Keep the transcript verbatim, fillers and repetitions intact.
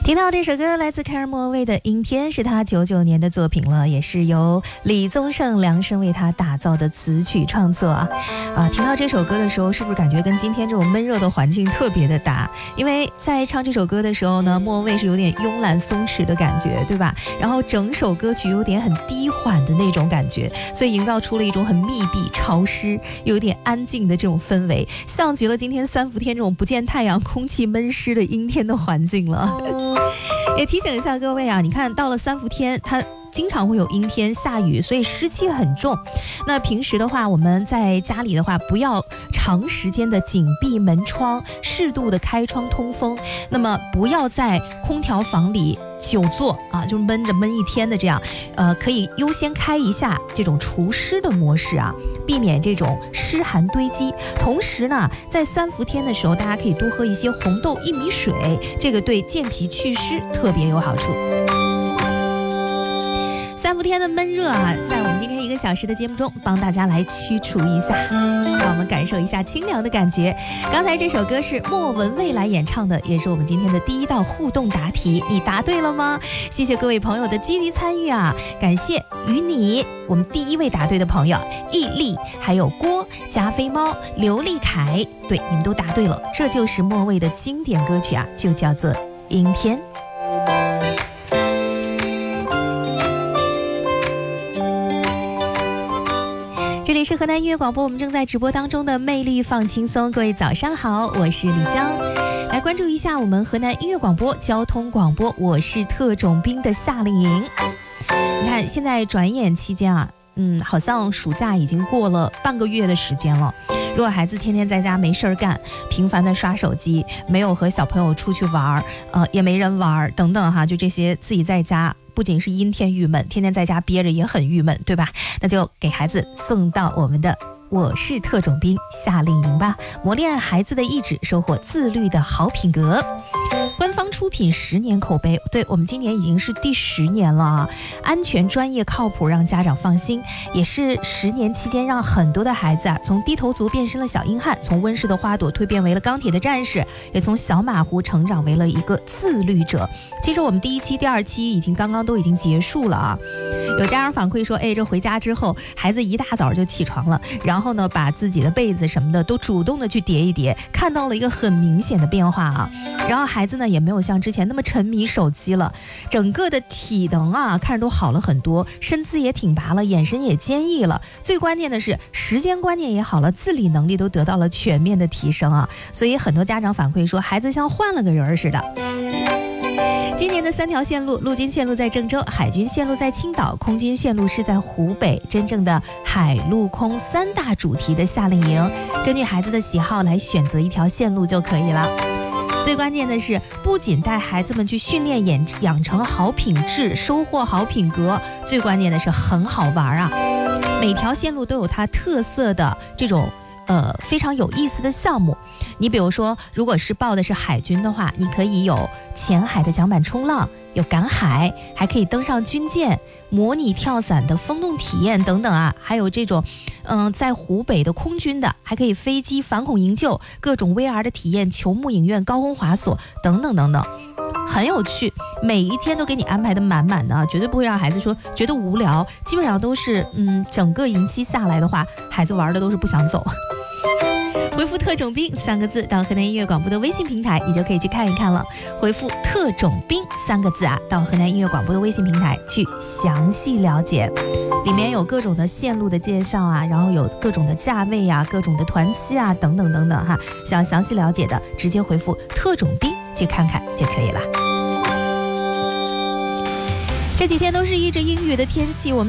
听到这首歌来自凯尔莫文蔚的《阴天》，是他九九年的作品了，也是由李宗盛量身为他打造的词曲创作啊。啊，听到这首歌的时候，是不是感觉跟今天这种闷热的环境特别的搭？因为在唱这首歌的时候呢，莫文蔚是有点慵懒松弛的感觉，对吧？然后整首歌曲有点很低缓的那种感觉，所以营造出了一种很密闭、潮湿、有点安静的这种氛围，像极了今天三伏天这种不见太阳、空气闷湿的阴天的环境了。也提醒一下各位啊，你看到了三伏天，它经常会有阴天下雨，所以湿气很重。那平时的话，我们在家里的话，不要长时间的紧闭门窗，适度的开窗通风。那么不要在空调房里久坐啊，就闷着闷一天的这样，呃，可以优先开一下这种除湿的模式啊，避免这种湿寒堆积。同时呢，在三伏天的时候，大家可以多喝一些红豆薏米水，这个对健脾祛湿特别有好处。三伏天的闷热啊，在我们今天一个小时的节目中，帮大家来驱除一下，让我们感受一下清凉的感觉。刚才这首歌是莫文蔚来演唱的，也是我们今天的第一道互动答题，你答对了吗？谢谢各位朋友的积极参与啊！感谢与你，我们第一位答对的朋友毅力，还有郭、加菲猫、刘立凯，对，你们都答对了，这就是莫文蔚的经典歌曲啊，就叫做《阴天》。这里是河南音乐广播，我们正在直播当中的魅力放轻松。各位早上好，我是李江，来关注一下我们河南音乐广播交通广播，我是特种兵的夏令营。你看现在转眼期间啊，嗯，好像暑假已经过了半个月的时间了。如果孩子天天在家没事儿干，频繁的刷手机，没有和小朋友出去玩，呃，也没人玩等等哈，就这些自己在家不仅是阴天郁闷，天天在家憋着也很郁闷，对吧？那就给孩子送到我们的我是特种兵夏令营吧，磨练孩子的意志，收获自律的好品格。官方出品十年口碑，对，我们今年已经是第十年了啊！安全、专业、靠谱，让家长放心，也是十年期间让很多的孩子啊，从低头族变身了小硬汉，从温室的花朵蜕变为了钢铁的战士，也从小马虎成长为了一个自律者。其实我们第一期、第二期已经刚刚都已经结束了啊！有家长反馈说，哎，这回家之后，孩子一大早就起床了，然后呢，把自己的被子什么的都主动的去叠一叠，看到了一个很明显的变化啊。然后孩子呢也没有像之前那么沉迷手机了，整个的体能啊看着都好了很多，身姿也挺拔了，眼神也坚毅了，最关键的是时间观念也好了，自理能力都得到了全面的提升啊。所以很多家长反馈说，孩子像换了个人似的。今年的三条线路，陆军线路在郑州，海军线路在青岛，空军线路是在湖北，真正的海陆空三大主题的夏令营，根据孩子的喜好来选择一条线路就可以了。最关键的是，不仅带孩子们去训练养养成好品质，收获好品格，最关键的是很好玩啊！每条线路都有它特色的这种呃非常有意思的项目。你比如说，如果是报的是海军的话，你可以有潜海的桨板冲浪，有赶海，还可以登上军舰，模拟跳伞的风洞体验等等啊，还有这种嗯，在湖北的空军的，还可以飞机反恐营救，各种 V R 的体验，球幕影院、高空滑索等等等等，很有趣，每一天都给你安排的满满的啊，绝对不会让孩子说觉得无聊，基本上都是嗯，整个营期下来的话，孩子玩的都是不想走。回复特种兵三个字到河南音乐广播的微信平台，你就可以去看一看了。回复特种兵三个字啊，到河南音乐广播的微信平台去详细了解，里面有各种的线路的介绍啊，然后有各种的价位啊，各种的团期啊，等等等等哈。想详细了解的，直接回复特种兵去看看就可以了。这几天都是一直阴雨的天气，我们